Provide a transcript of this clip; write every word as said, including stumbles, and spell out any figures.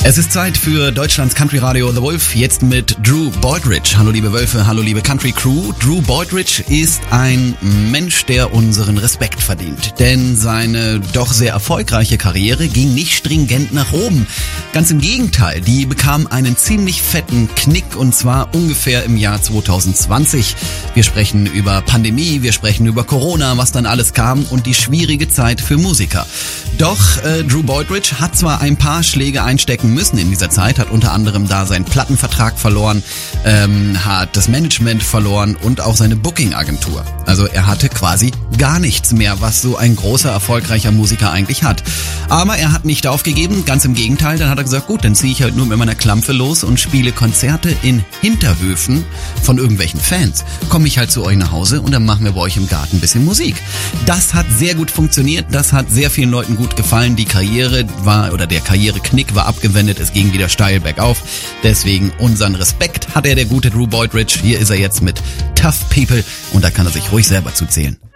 Es ist Zeit für Deutschlands Country Radio The Wolf, jetzt mit Drew Boydridge. Hallo liebe Wölfe, hallo liebe Country Crew. Drew Boydridge ist ein Mensch, der unseren Respekt verdient. Denn seine doch sehr erfolgreiche Karriere ging nicht stringent nach oben. Ganz im Gegenteil, die bekam einen ziemlich fetten Knick und zwar ungefähr im Jahr zwanzig zwanzig. Wir sprechen über Pandemie, wir sprechen über Corona, was dann alles kam und die schwierige Zeit für Musiker. Doch äh, Drew Boydridge hat zwar ein paar Schläge einstecken müssen in dieser Zeit, hat unter anderem da seinen Plattenvertrag verloren, ähm, hat das Management verloren und auch seine Booking-Agentur. Also er hatte quasi gar nichts mehr, was so ein großer, erfolgreicher Musiker eigentlich hat. Aber er hat nicht aufgegeben, ganz im Gegenteil, dann hat er gesagt, gut, dann ziehe ich halt nur mit meiner Klampfe los und spiele Konzerte in Hinterhöfen von irgendwelchen Fans. Komme ich halt zu euch nach Hause und dann machen wir bei euch im Garten ein bisschen Musik. Das hat sehr gut funktioniert, das hat sehr vielen Leuten gut gefallen. Die Karriere war, oder der Karriereknick war abgewendet, es ging wieder steil bergauf. Deswegen unseren Respekt hat er, der gute Drew Boydridge. Hier ist er jetzt mit Tough People und da kann er sich ruhig selber zuzählen.